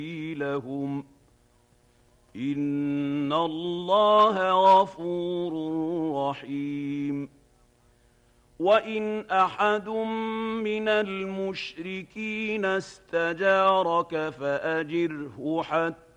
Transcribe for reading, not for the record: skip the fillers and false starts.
سبيلهم إن الله غفور رحيم وإن أحد من المشركين استجارك فأجره حتى